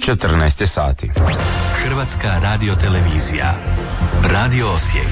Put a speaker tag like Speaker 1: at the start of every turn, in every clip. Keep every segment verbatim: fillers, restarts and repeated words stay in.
Speaker 1: četrnaest je sati.
Speaker 2: Hrvatska radiotelevizija. Radio Osijek.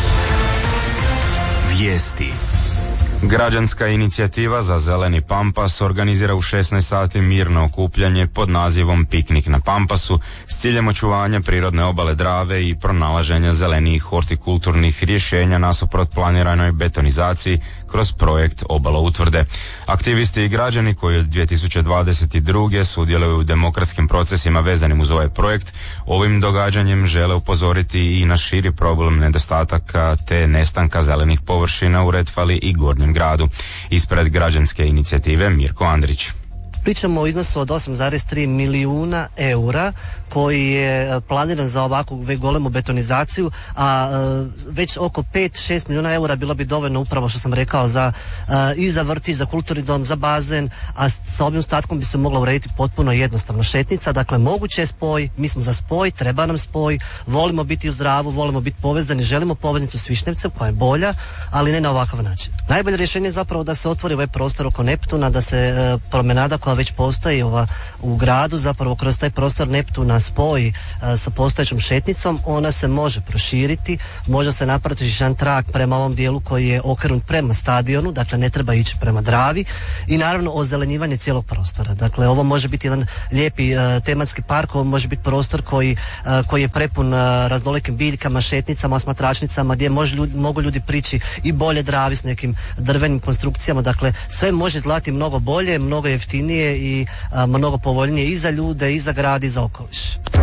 Speaker 2: Vijesti.
Speaker 1: Građanska inicijativa za zeleni Pampas organizira u šesnaest sati mirno okupljanje pod nazivom Piknik na Pampasu s ciljem očuvanja prirodne obale Drave i pronalaženja zelenijih hortikulturnih rješenja nasuprot planiranoj betonizaciji kroz projekt Obala utvrde. Aktivisti i građani koji od dvije tisuće dvadeset druge sudjeluju u demokratskim procesima vezanim uz ovaj projekt, ovim događanjem žele upozoriti i na širi problem nedostataka te nestanka zelenih površina u Redfali i Gornjem gradu. Ispred građanske inicijative Mirko Andrić.
Speaker 3: Pričamo o iznosu od osam zarez tri milijuna eura koji je planiran za ovakvu golemu betonizaciju, a već oko pet do šest milijuna eura bilo bi dovoljno upravo što sam rekao za i za vrtić, za kulturni dom, za bazen, a sa ovim ostatkom bi se mogla urediti potpuno jednostavno šetnica. Dakle, moguće je spoj, mi smo za spoj, treba nam spoj, volimo biti u Zdravu, volimo biti povezani, želimo poveznicu s Višnjevcem koja je bolja, ali ne na ovakav način. Najbolje rješenje je zapravo da se otvori ovaj prostor oko Neptuna, da se e, promenada koja već postoji ova, u gradu, zapravo kroz taj prostor Neptuna spoji e, sa postojećom šetnicom, ona se može proširiti, može se napraviti jedan trak prema ovom dijelu koji je okrenut prema stadionu, dakle ne treba ići prema Dravi, i naravno ozelenjivanje cijelog prostora. Dakle, ovo može biti jedan lijepi e, tematski park, ovo može biti prostor koji, e, koji je prepun e, raznolikim biljkama, šetnicama, osmatračnicama, gdje može ljudi, mogu ljudi prići i bolje Dravi s nekim drvenim konstrukcijama. Dakle, sve može izgledati mnogo bolje, mnogo jeftinije i a, mnogo povoljnije i za ljude, i za grad, i za okoliš.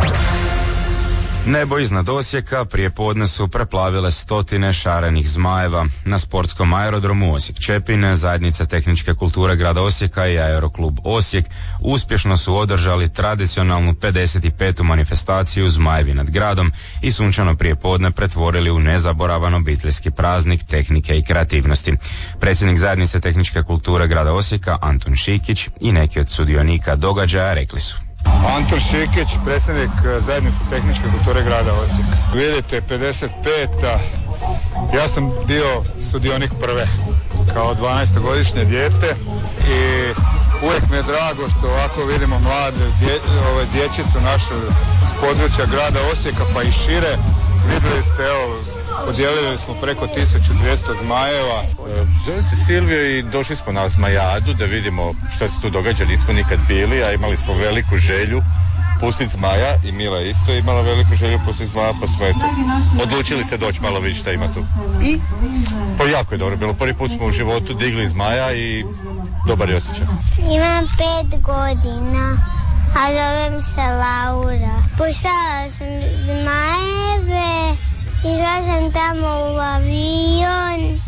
Speaker 1: Nebo iznad Osijeka prije podne su preplavile stotine šarenih zmajeva. Na sportskom aerodromu Osijek-Čepine zajednica tehničke kulture grada Osijeka i Aeroklub Osijek uspješno su održali tradicionalnu pedeset petu manifestaciju Zmajevi nad gradom i sunčano prije podne pretvorili u nezaboravan obiteljski praznik tehnike i kreativnosti. Predsjednik zajednice tehničke kulture grada Osijeka Antun Šikić i neki od sudionika događaja rekli su:
Speaker 4: Antun Šikić, predsjednik zajednice tehničke kulture grada Osijek. Vidite, pedeset peta Ja sam bio sudionik prve kao dvanaestogodišnje dijete i uvijek mi je drago što ovako vidimo mlade dje, ove dječicu našu s područja grada Osijeka pa i šire. Vidjeli ste, evo, podijelili smo preko tisuću dvjesto zmajeva.
Speaker 5: Zove se Silvio i došli smo na Zmajadu da vidimo što se tu događa, nismo nikad bili, a imali smo veliku želju pustiti zmaja i Mila je isto imala veliku želju pustiti zmaja, pa smo eto odlučili se doći malo vidjeti šta ima tu.
Speaker 3: I?
Speaker 5: Pa jako je dobro bilo, prvi put smo u životu digli zmaja i dobar je osjećaj.
Speaker 6: Imam pet godina, a zovem se Laura. Puštala sam zmajeve, išla sam tamo u avion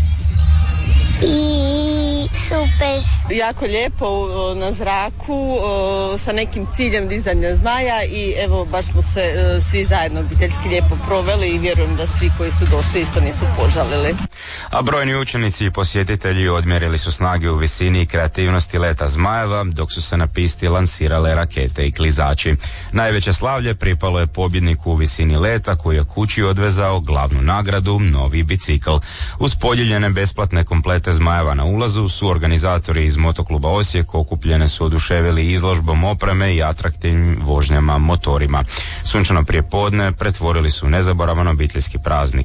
Speaker 6: i super.
Speaker 7: Jako lijepo na zraku sa nekim ciljem dizanja zmaja i evo baš smo se svi zajedno obiteljski lijepo proveli i vjerujem da svi koji su došli isto nisu požalili.
Speaker 1: A brojni učenici i posjetitelji odmjerili su snage u visini i kreativnosti leta zmajeva dok su se na pisti lansirale rakete i klizači. Najveće slavlje pripalo je pobjedniku u visini leta koji je kući odvezao glavnu nagradu, novi bicikl. Uz podijeljene besplatne komplete zmajeva na ulazu su organizatori iz Motokluba Osijek okupljene su oduševili izložbom opreme i atraktivnim vožnjama motorima. Sunčano prijepodne pretvorili su nezaboravan obiteljski praznik.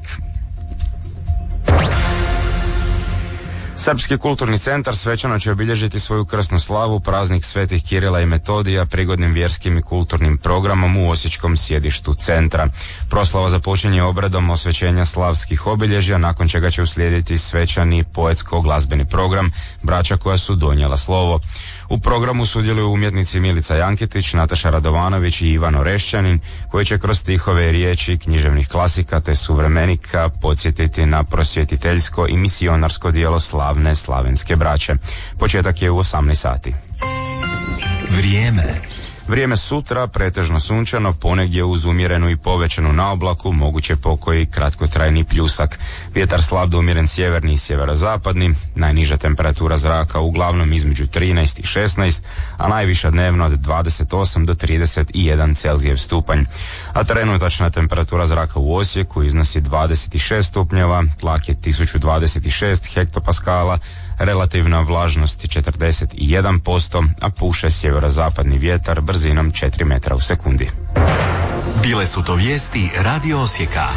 Speaker 1: Srpski kulturni centar svečano će obilježiti svoju krsnu slavu, praznik Svetih Kirila i Metodija, prigodnim vjerskim i kulturnim programom u osječkom sjedištu centra. Proslava započinje obredom osvećenja slavskih obilježja, nakon čega će uslijediti svečani poetsko-glazbeni program Braća koja su donijela slovo. U programu sudjeluju umjetnici Milica Janketić, Nataša Radovanović i Ivan Orešćanin, koji će kroz stihove, riječi, književnih klasika te suvremenika podsjetiti na prosvjetiteljsko i misionarsko djelo slavne slavenske braće. Početak je u osamnaest sati.
Speaker 2: Vrijeme.
Speaker 1: Vrijeme sutra pretežno sunčano, ponegdje uz umjerenu i povećanu naoblaku, moguće pokoji kratkotrajni pljusak. Vjetar slab do umjeren sjeverni i sjeverozapadni, najniža temperatura zraka uglavnom između trinaest i šesnaest, a najviša dnevno od dvadeset osam do trideset jedan Celzijev stupanj. A trenutačna temperatura zraka u Osijeku iznosi dvadeset šest stupnjeva, tlak je tisuću dvadeset šest hektopaskala, relativna vlažnost četrdeset jedan posto, a puše sjeverozapadni vjetar brzinom četiri metra u sekundi.
Speaker 2: Bile su to vijesti Radio Osijeka.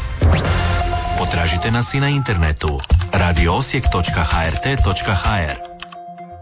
Speaker 2: Potražite nas i na internetu radio osijek točka h r t točka h r.